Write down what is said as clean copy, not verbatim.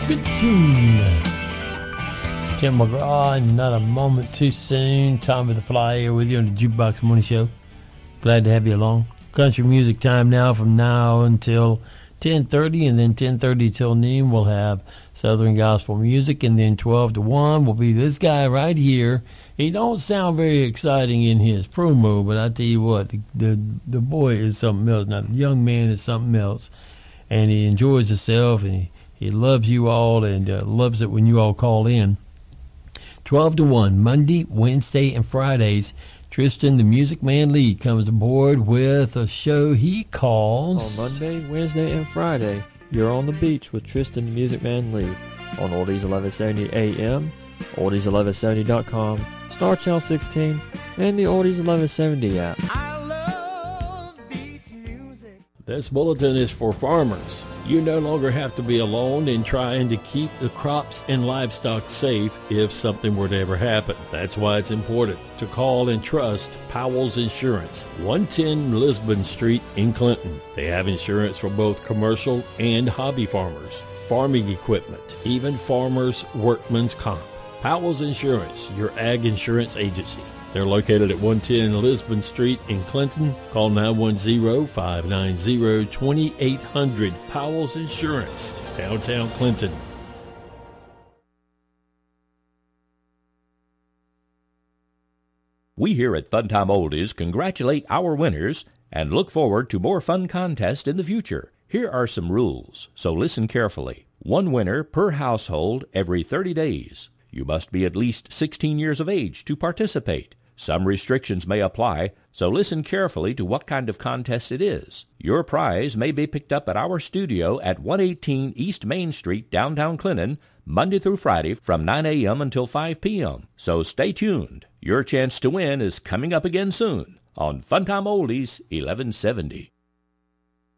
Good tune. Tim McGraw, and Not a Moment Too Soon. Tommy the Fly here with you on the Jukebox Morning Show. Glad to have you along. Country music time now from now until 10:30, and then 10:30 till noon we'll have Southern Gospel music, and then 12 to 1 will be this guy right here. He don't sound very exciting in his promo, but I tell you what, the boy is something else. Now, the young man is something else, and he enjoys himself, and he loves you all, and loves it when you all call in. 12 to 1, Monday, Wednesday, and Fridays. Tristan, the Music Man Lee, comes aboard with a show he calls... On Monday, Wednesday, and Friday, you're on the beach with Tristan, the Music Man Lee on Oldies 1170 AM, Oldies1170.com, Star Channel 16, and the Oldies 1170 app. I love beach music. This bulletin is for farmers. You no longer have to be alone in trying to keep the crops and livestock safe if something were to ever happen. That's why it's important to call and trust Powell's Insurance, 110 Lisbon Street in Clinton. They have insurance for both commercial and hobby farmers, farming equipment, even farmers' workman's comp. Powell's Insurance, your ag insurance agency. They're located at 110 Lisbon Street in Clinton. Call 910-590-2800. Powell's Insurance, downtown Clinton. We here at Funtime Oldies congratulate our winners and look forward to more fun contests in the future. Here are some rules, so listen carefully. One winner per household every 30 days. You must be at least 16 years of age to participate. Some restrictions may apply, so listen carefully to what kind of contest it is. Your prize may be picked up at our studio at 118 East Main Street, downtown Clinton, Monday through Friday from 9 a.m. until 5 p.m. So stay tuned. Your chance to win is coming up again soon on Funtime Oldies 1170.